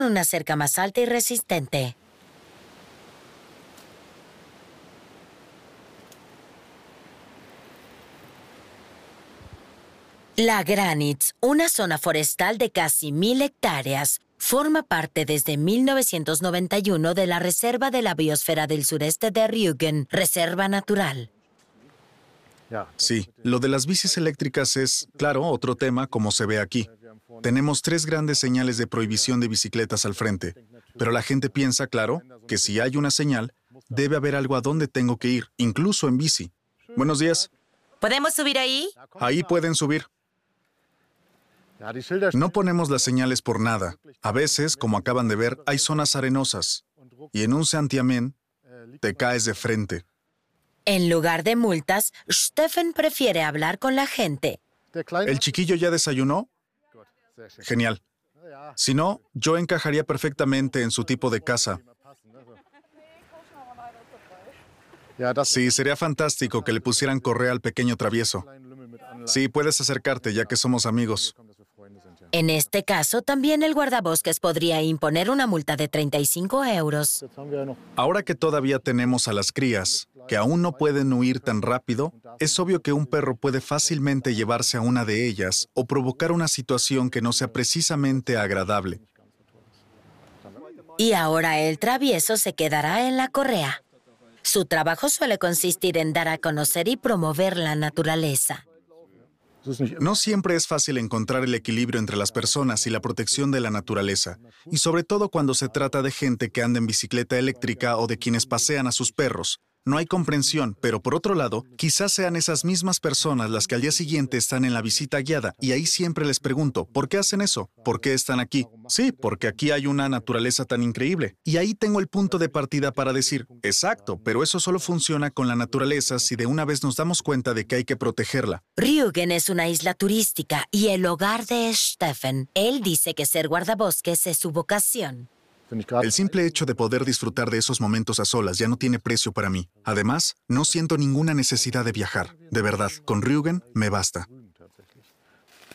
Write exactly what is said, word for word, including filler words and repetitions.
una cerca más alta y resistente. La Granitz, una zona forestal de casi mil hectáreas, forma parte desde mil novecientos noventa y uno de la Reserva de la Biosfera del Sureste de Rügen, Reserva Natural. Sí, lo de las bicis eléctricas es, claro, otro tema como se ve aquí. Tenemos tres grandes señales de prohibición de bicicletas al frente, pero la gente piensa, claro, que si hay una señal, debe haber algo a donde tengo que ir, incluso en bici. Buenos días. ¿Podemos subir ahí? Ahí pueden subir. No ponemos las señales por nada. A veces, como acaban de ver, hay zonas arenosas. Y en un santiamén, te caes de frente. En lugar de multas, Steffen prefiere hablar con la gente. ¿El chiquillo ya desayunó? Genial. Si no, yo encajaría perfectamente en su tipo de casa. Sí, sería fantástico que le pusieran correa al pequeño travieso. Sí, puedes acercarte, ya que somos amigos. En este caso, también el guardabosques podría imponer una multa de treinta y cinco euros. Ahora que todavía tenemos a las crías, que aún no pueden huir tan rápido, es obvio que un perro puede fácilmente llevarse a una de ellas o provocar una situación que no sea precisamente agradable. Y ahora el travieso se quedará en la correa. Su trabajo suele consistir en dar a conocer y promover la naturaleza. No siempre es fácil encontrar el equilibrio entre las personas y la protección de la naturaleza, y sobre todo cuando se trata de gente que anda en bicicleta eléctrica o de quienes pasean a sus perros. No hay comprensión, pero por otro lado, quizás sean esas mismas personas las que al día siguiente están en la visita guiada, y ahí siempre les pregunto, ¿por qué hacen eso? ¿Por qué están aquí? Sí, porque aquí hay una naturaleza tan increíble. Y ahí tengo el punto de partida para decir, exacto, pero eso solo funciona con la naturaleza si de una vez nos damos cuenta de que hay que protegerla. Rügen es una isla turística y el hogar de Steffen. Él dice que ser guardabosques es su vocación. El simple hecho de poder disfrutar de esos momentos a solas ya no tiene precio para mí. Además, no siento ninguna necesidad de viajar. De verdad, con Rügen me basta.